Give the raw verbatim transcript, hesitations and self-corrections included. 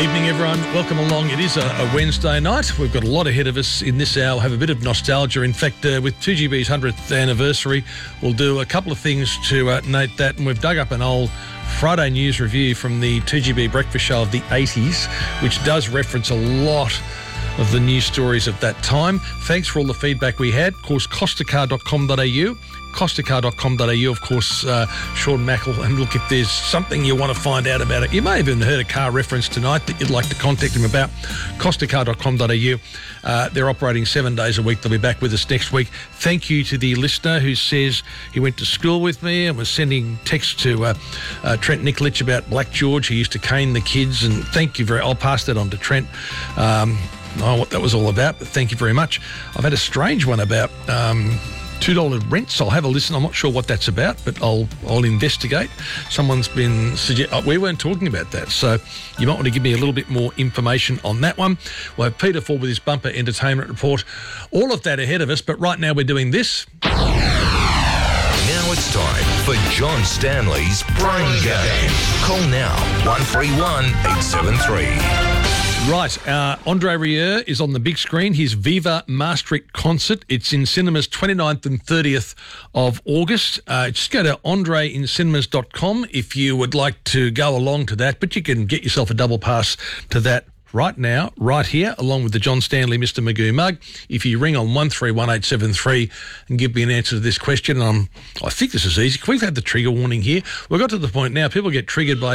Evening, everyone. Welcome along. It is a, a Wednesday night. We've got a lot ahead of us in this hour. Have a bit of nostalgia. In fact, uh, with two G B's hundredth anniversary, we'll do a couple of things to uh, note that. And we've dug up an old Friday news review from the two G B breakfast show of the eighties, which does reference a lot of the news stories of that time. Thanks for all the feedback we had. Of course, costa car dot com dot a u. costa car dot com dot a u, of course, uh, Sean Mackle. And look, if there's something you want to find out about it, you may have even heard a car reference tonight that you'd like to contact him about, costa car dot com dot a u. Uh, they're operating seven days a week. They'll be back with us next week. Thank you to the listener who says he went to school with me and was sending texts to uh, uh, Trent Nikolic about Black George. He used to cane the kids, and thank you very I'll pass that on to Trent. Um, I don't know what that was all about, but thank you very much. I've had a strange one about um, two dollar rents. I'll have a listen. I'm not sure what that's about, but I'll I'll investigate. Someone's been suggest. Oh, we weren't talking about that, so you might want to give me a little bit more information on that one. We'll have Peter Ford with his bumper entertainment report. All of that ahead of us, but right now we're doing this. Now it's time for John Stanley's Brain Game. Call now, one three one, eight seven three. Right, uh, Andre Rieu is on the big screen. His Viva Maastricht concert. It's in cinemas twenty-ninth and thirtieth of August. Uh, just go to andre in cinemas dot com if you would like to go along to that, but you can get yourself a double pass to that right now, right here, along with the John Stanley Mister Magoo mug. If you ring on one three one eight seven three and give me an answer to this question, um, I think this is easy. We've had the trigger warning here. We've got to the point now, people get triggered by